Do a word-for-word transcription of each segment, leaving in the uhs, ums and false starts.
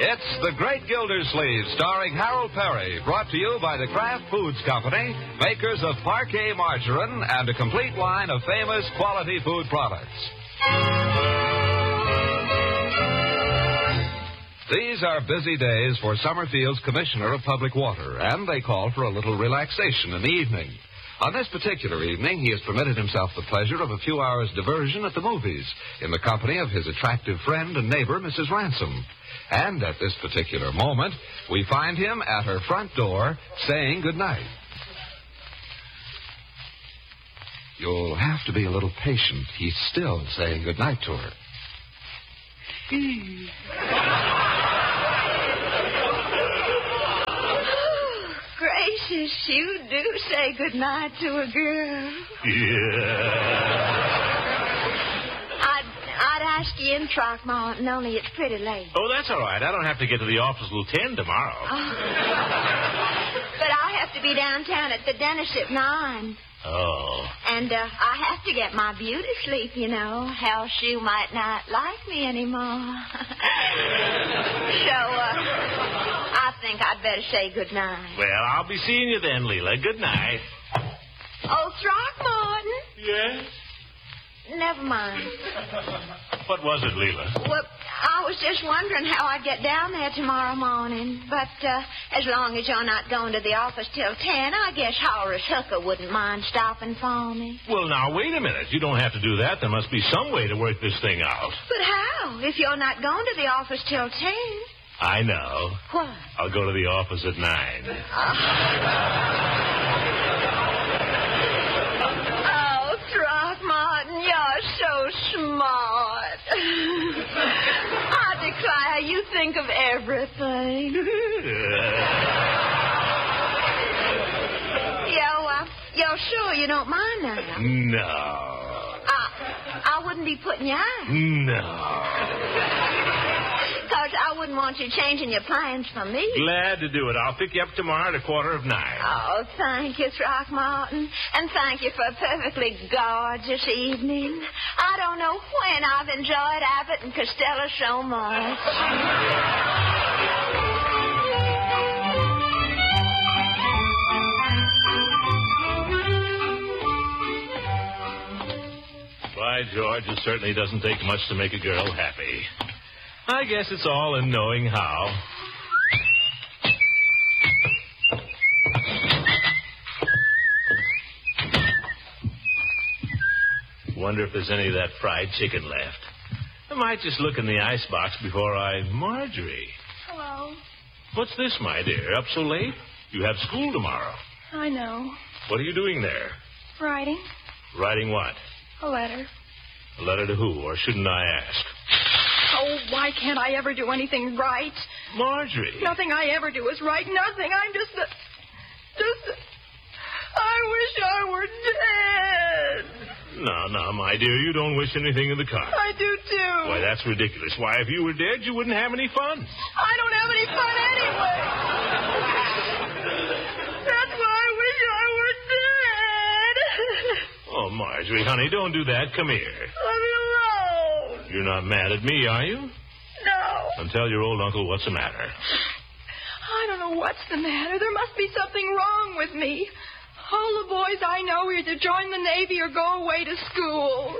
It's The Great Gildersleeve, starring Harold Perry, brought to you by the Kraft Foods Company, makers of Parquet Margarine and a complete line of famous quality food products. These are busy days for Summerfield's Commissioner of Public Water, and they call for a little relaxation in the evening. On this particular evening, he has permitted himself the pleasure of a few hours' diversion at the movies in the company of his attractive friend and neighbor, Missus Ransom. And at this particular moment, we find him at her front door saying goodnight. You'll have to be a little patient. He's still saying goodnight to her. Gracious, you do say goodnight to a girl. Yeah. I'd, I'd ask you in, Throckmorton, only it's pretty late. Oh, that's all right. I don't have to get to the office till ten tomorrow. Oh. But I have to be downtown at the dentist at nine. Oh. And uh, I have to get my beauty sleep, you know, else you might not like me anymore. So, uh, I think I'd better say goodnight. Well, I'll be seeing you then, Leela. Good night. Oh, Throckmorton? Yes? Never mind. What was it, Leela? Well, I was just wondering how I'd get down there tomorrow morning. But uh, as long as you're not going to the office till ten, I guess Horace Hooker wouldn't mind stopping for me. Well, now, wait a minute. You don't have to do that. There must be some way to work this thing out. But how? If you're not going to the office till ten. I know. What? I'll go to the office at nine. Oh, Throckmorton, you're so smart. I declare, you think of everything. Yo, uh, you're sure you don't mind now? No. I, I wouldn't be putting you out. No. Because I wouldn't want you changing your plans for me. Glad to do it. I'll pick you up tomorrow at a quarter of nine. Oh, thank you, Throckmorton. And thank you for a perfectly gorgeous evening. I don't know when I've enjoyed Abbott and Costello so much. By George, it certainly doesn't take much to make a girl happy. I guess it's all in knowing how. Wonder if there's any of that fried chicken left. I might just look in the icebox before I... Marjorie. Hello. What's this, my dear? Up so late? You have school tomorrow. I know. What are you doing there? Writing. Writing what? A letter. A letter to who, or shouldn't I ask? Oh, why can't I ever do anything right? Marjorie. Nothing I ever do is right. Nothing. I'm just a... Just a... I wish I were dead. No, no, my dear. You don't wish anything in the car. I do, too. Why, that's ridiculous. Why, if you were dead, you wouldn't have any fun. I don't have any fun anyway. That's why I wish I were dead. Oh, Marjorie, honey, don't do that. Come here. Let me alone. You're not mad at me, are you? No. And tell your old uncle what's the matter. I don't know what's the matter. There must be something wrong with me. All the boys I know either join the Navy or go away to school.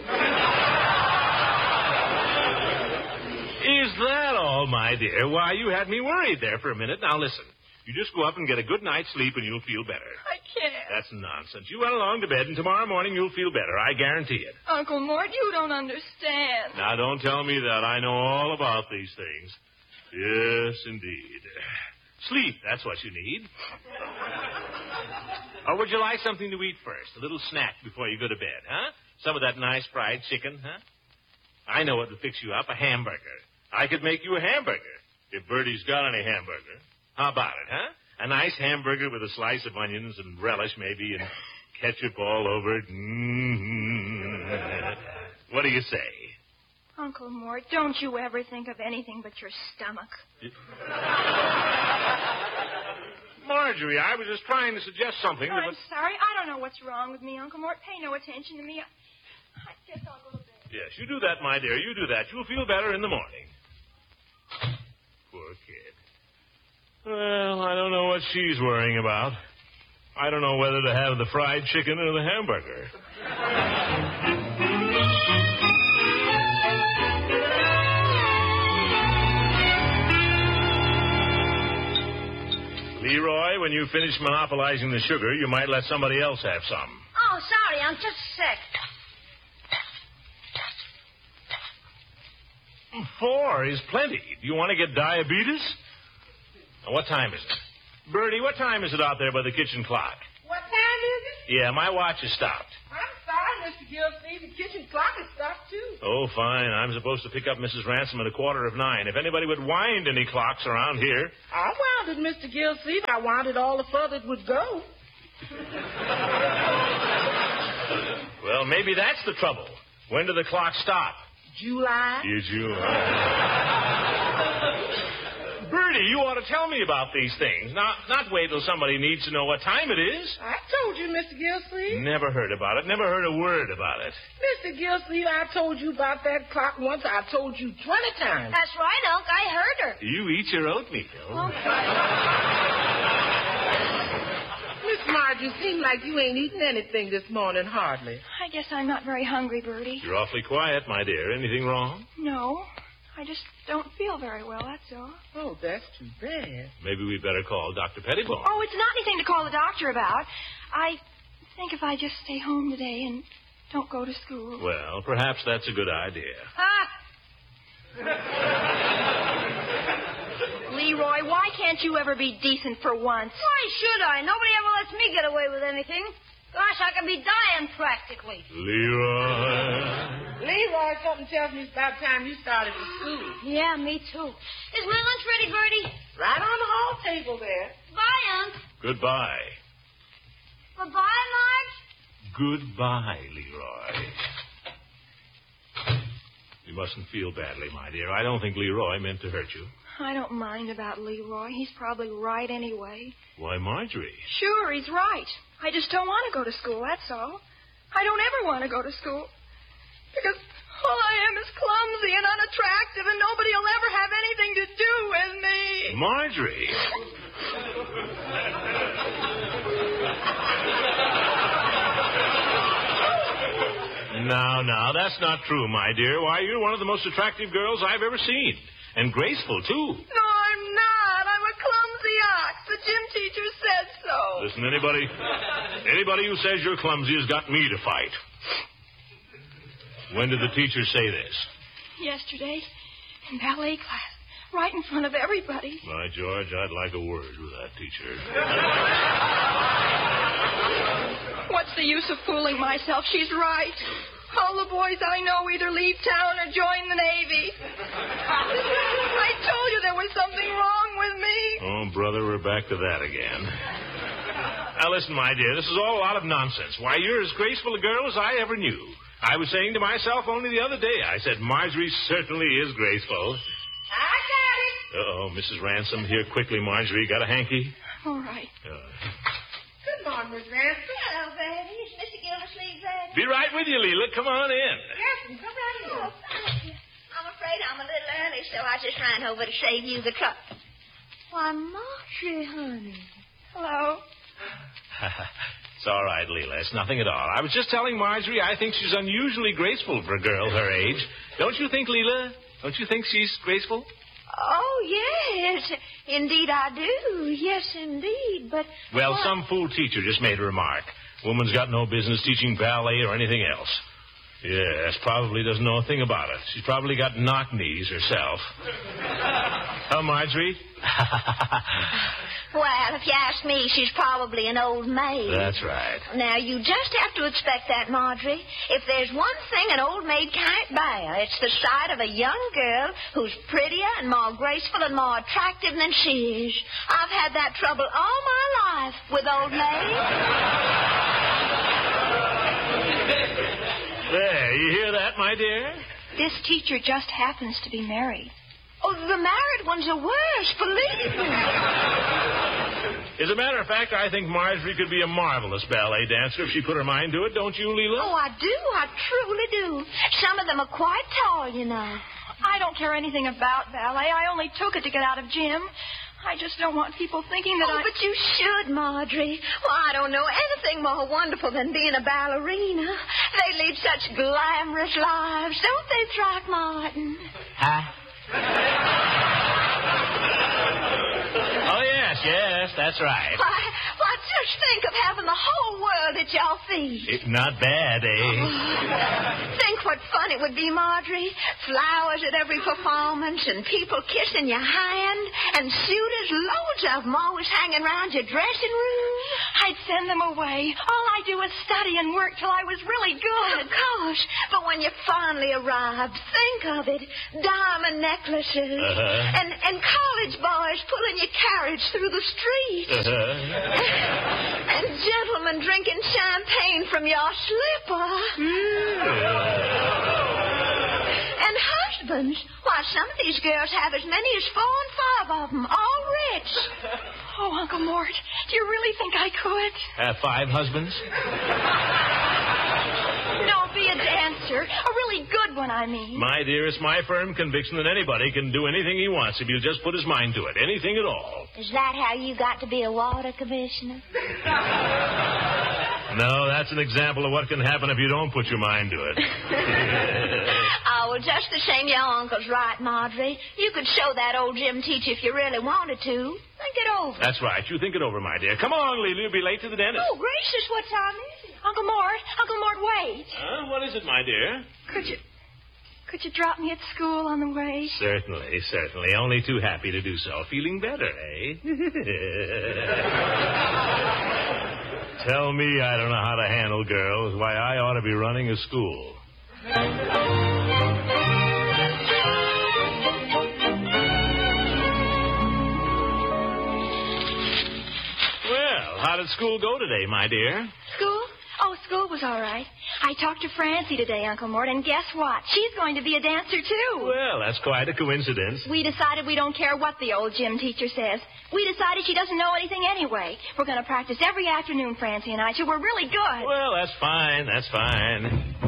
Is that all, my dear? Why, you had me worried there for a minute. Now, listen. You just go up and get a good night's sleep and you'll feel better. I can't. That's nonsense. You run along to bed and tomorrow morning you'll feel better. I guarantee it. Uncle Mort, you don't understand. Now, don't tell me that. I know all about these things. Yes, indeed. Sleep, that's what you need. Or would you like something to eat first? A little snack before you go to bed, huh? Some of that nice fried chicken, huh? I know what would fix you up, a hamburger. I could make you a hamburger, if Bertie's got any hamburger. How about it, huh? A nice hamburger with a slice of onions and relish, maybe, and ketchup all over it. Mm-hmm. What do you say? Uncle Mort, don't you ever think of anything but your stomach. Marjorie, I was just trying to suggest something. I'm that... sorry. I don't know what's wrong with me, Uncle Mort. Pay no attention to me. I, I guess I'll go to bed. Yes, you do that, my dear. You do that. You'll feel better in the morning. Poor kid. Well, I don't know what she's worrying about. I don't know whether to have the fried chicken or the hamburger. Leroy, when you finish monopolizing the sugar, you might let somebody else have some. Oh, sorry, Unc. Just a sec. Four is plenty. Do you want to get diabetes? Now, what time is it? Bertie, what time is it out there by the kitchen clock? What time is it? Yeah, my watch has stopped. I'm sorry, Mister Gilsleeve. The kitchen clock is stopped, too. Oh, fine. I'm supposed to pick up Missus Ransom at a quarter of nine. If anybody would wind any clocks around here. I wound it, Mister Gilsleeve. I wound it all the further it would go. Well, maybe that's the trouble. When do the clocks stop? July? You July. Bertie, you ought to tell me about these things. Not, not wait till somebody needs to know what time it is. I told you, Mister Gilsleeve. Never heard about it. Never heard a word about it. Mister Gilsleeve, I told you about that clock once. I told you twenty times. That's right, Unc. I heard her. You eat your oatmeal. Miss Marjorie, seems like you ain't eaten anything this morning, hardly. I guess I'm not very hungry, Bertie. You're awfully quiet, my dear. Anything wrong? No. I just don't feel very well, that's all. Oh, that's too bad. Maybe we'd better call Doctor Pettibone. Oh, it's not anything to call the doctor about. I think if I just stay home today and don't go to school. Well, perhaps that's a good idea. Ah! Leroy, why can't you ever be decent for once? Why should I? Nobody ever lets me get away with anything. Gosh, I could be dying practically. Leroy. Leroy, something tells me it's about time you started to school. Yeah, me too. Is my lunch ready, Bertie? Right on the hall table there. Bye, Unc. Goodbye. Goodbye, Marge. Goodbye, Leroy. You mustn't feel badly, my dear. I don't think Leroy meant to hurt you. I don't mind about Leroy. He's probably right anyway. Why, Marjorie? Sure, he's right. I just don't want to go to school, that's all. I don't ever want to go to school. Because all I am is clumsy and unattractive, and nobody will ever have anything to do with me. Marjorie. Now, now, that's not true, my dear. Why, you're one of the most attractive girls I've ever seen. And graceful, too. No, I'm not. I'm a clumsy ox. The gym teacher said so. Listen, anybody, anybody who says you're clumsy has got me to fight. When did the teacher say this? Yesterday, in ballet class, right in front of everybody. By George, I'd like a word with that teacher. What's the use of fooling myself? She's right. All the boys I know either leave town or join the Navy. I told you there was something wrong with me. Oh, brother, we're back to that again. Now, listen, my dear, this is all a lot of nonsense. Why, you're as graceful a girl as I ever knew. I was saying to myself only the other day, I said, Marjorie certainly is graceful. I got it. Uh-oh, Missus Ransom, here quickly, Marjorie. Got a hanky? All right. Uh, Good morning, Miss Ransom. Hello, Betty. Is Mister Gildersleeve ready? be right with you, Leela. Come on in. Yes, come right in. Oh, thank you. I'm afraid I'm a little early, so I just ran over to save you the trouble. Why, Marjorie, honey. Hello. It's all right, Leela. It's nothing at all. I was just telling Marjorie I think she's unusually graceful for a girl her age. Don't you think, Leela? Don't you think she's graceful? Oh, yes. Indeed, I do. Yes, indeed. But. Well, what? some fool teacher just made a remark. Woman's got no business teaching ballet or anything else. Yes, probably doesn't know a thing about it. She's probably got knock knees herself. Huh, Marjorie? Well, if you ask me, she's probably an old maid. That's right. Now, you just have to expect that, Marjorie. If there's one thing an old maid can't bear, it's the sight of a young girl who's prettier and more graceful and more attractive than she is. I've had that trouble all my life with old maids. There, you hear that, my dear? This teacher just happens to be married. Oh, the married ones are worse, believe me. As a matter of fact, I think Marjorie could be a marvelous ballet dancer if she put her mind to it, don't you, Leela? Oh, I do. I truly do. Some of them are quite tall, you know. I don't care anything about ballet. I only took it to get out of gym. I just don't want people thinking that oh, I... but you should, Marjorie. Well, I don't know anything more wonderful than being a ballerina. They lead such glamorous lives, don't they, Throckmorton? Huh? Oh, yes, yes, that's right. Why, why, just think of having the whole world at your feet. It, not bad, eh? Oh, think what fun it would be, Marjorie. Flowers at every performance and people kissing your hand and suitors, loads of them always hanging around your dressing room. I'd send them away. All I do is study and work till I was really good. Of course. But when you finally arrived, think of it. Diamond necklaces Uh-huh. and, and college boys pulling your carriage through the streets. Uh-huh. And gentlemen drinking champagne from your slipper. And husbands. Why, some of these girls have as many as four and five of them, all rich. Oh, Uncle Mort, do you really think I could? Have five husbands? No, be a dancer. A really good one, I mean. My dear, it's my firm conviction that anybody can do anything he wants if he'll just put his mind to it. Anything at all. Is that how you got to be a water commissioner? No, that's an example of what can happen if you don't put your mind to it. Oh, well, just the same, your uncle's right, Marjorie. You could show that old gym teacher if you really wanted to. Think it over. That's right. You think it over, my dear. Come along, Lily. You'll be late to the dentist. Oh, gracious, what time is it? Uncle Mort, Uncle Mort, wait. Huh? What is it, my dear? Could you... Could you drop me at school on the way? Certainly, certainly. Only too happy to do so. Feeling better, eh? Tell me I don't know how to handle girls. Why, I ought to be running a school. Well, how did school go today, my dear? School? Oh, school was all right. I talked to Francie today, Uncle Mort, and guess what? She's going to be a dancer, too. Well, that's quite a coincidence. We decided we don't care what the old gym teacher says. We decided she doesn't know anything anyway. We're going to practice every afternoon, Francie and I, so we're really good. Well, that's fine. That's fine.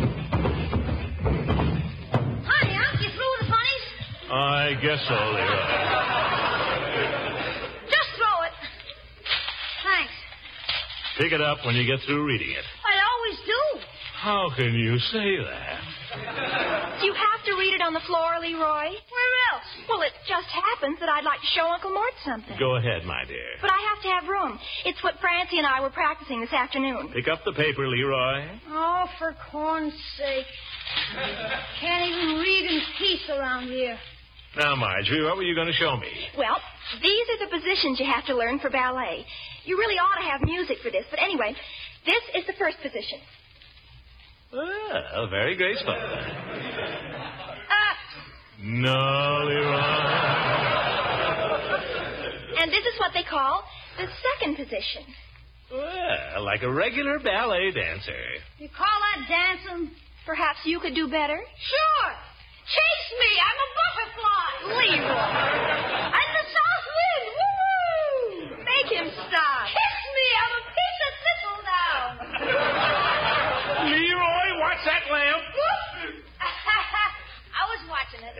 Honey, Unc, you through the funnies? I guess so, Leroy. Just throw it. Thanks. Pick it up when you get through reading it. I always do. How can you say that? Do you have to read it on the floor, Leroy? Where else? Well, it just happens that I'd like to show Uncle Mort something. Go ahead, my dear. But I have to have room. It's what Francie and I were practicing this afternoon. Pick up the paper, Leroy. Oh, for corn's sake. Can't even read in peace around here. Now, Marjorie, what were you going to show me? Well, these are the positions you have to learn for ballet. You really ought to have music for this. But anyway, this is the first position. Well, very graceful. Ah! No, Leroy. And this is what they call the second position. Well, like a regular ballet dancer. You call that dancing? Perhaps you could do better? Sure. Chase me. I'm a butterfly. Leroy. I'm the south wind. Woo! Make him stop. Kiss me. I'm a piece of thistledown. Leroy, watch that lamp. I was watching it.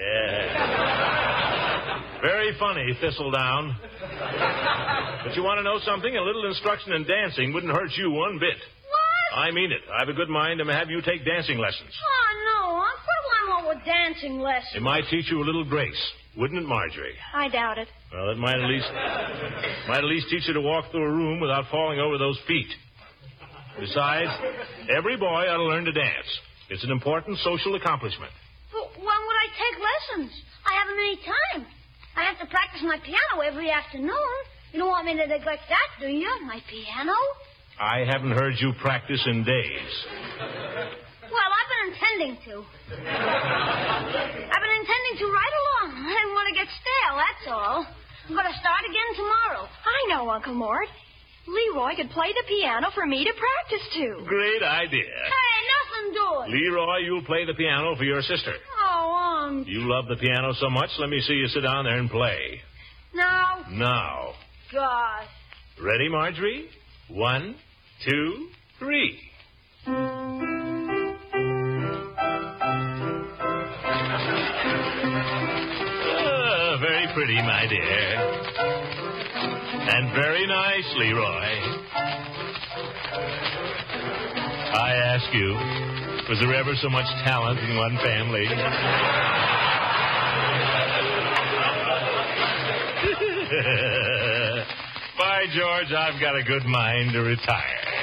Yeah. Very funny, Thistledown. But you want to know something? A little instruction in dancing wouldn't hurt you one bit. What? I mean it. I've a good mind to have you take dancing lessons. Oh, no, Unc. What do I want with dancing lessons? It might teach you a little grace, wouldn't it, Marjorie? I doubt it. Well, it might at least might at least teach you to walk through a room without falling over those feet. Besides, every boy ought to learn to dance. It's an important social accomplishment. But when would I take lessons? I haven't any time. I have to practice my piano every afternoon. You don't want me to neglect that, do you? My piano? I haven't heard you practice in days. Well, I've been intending to. I've been intending to right along. I didn't want to get stale, that's all. I'm going to start again tomorrow. I know, Uncle Mort. Leroy could play the piano for me to practice to. Great idea. Hey, nothing doing. Leroy, you'll play the piano for your sister. Oh, um... You love the piano so much, let me see you sit down there and play. No. Now. God. Ready, Marjorie? One, two, three. Ah, very very pretty, my dear. And very nice, Leroy. I ask you, was there ever so much talent in one family? By George, I've got a good mind to retire.